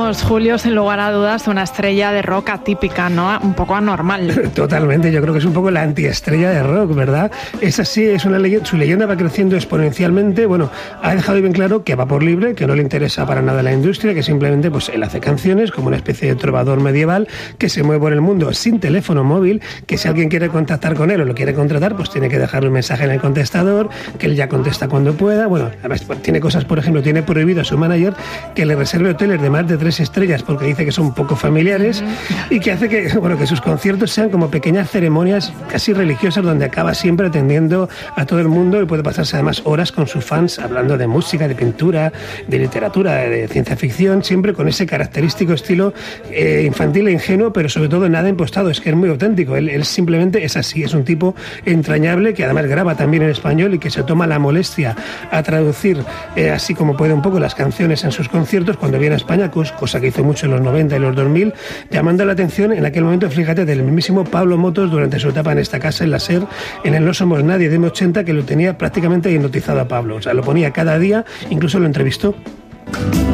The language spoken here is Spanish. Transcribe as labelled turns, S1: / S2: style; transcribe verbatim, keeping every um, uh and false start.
S1: vamos, Julio, sin lugar a dudas, una estrella de rock atípica, ¿no? Un poco anormal.
S2: Totalmente, yo creo que es un poco la antiestrella de rock, ¿verdad? Es así, es una leyenda, su leyenda va creciendo exponencialmente. Bueno, ha dejado bien claro que va por libre, que no le interesa para nada la industria, que simplemente pues él hace canciones como una especie de trovador medieval que se mueve por el mundo sin teléfono móvil, que si alguien quiere contactar con él o lo quiere contratar, pues tiene que dejarle un mensaje en el contestador, que él ya contesta cuando pueda. Bueno, además tiene cosas, por ejemplo, tiene prohibido a su manager que le reserve hoteles de más de tres estrellas porque dice que son poco familiares y que hace que, bueno, que sus conciertos sean como pequeñas ceremonias casi religiosas donde acaba siempre atendiendo a todo el mundo y puede pasarse además horas con sus fans hablando de música, de pintura, de literatura, de ciencia ficción, siempre con ese característico estilo eh, infantil e ingenuo, pero sobre todo nada impostado. Es que es muy auténtico, él, él simplemente es así, es un tipo entrañable que además graba también en español y que se toma la molestia a traducir eh, así como puede un poco las canciones en sus conciertos cuando viene a España, cosa que hizo mucho en los noventa y los dos mil, llamando la atención en aquel momento, fíjate, del mismísimo Pablo Motos durante su etapa en esta casa, en la SER, en el No Somos Nadie de M ochenta, que lo tenía prácticamente hipnotizado a Pablo, o sea, lo ponía cada día, incluso lo entrevistó.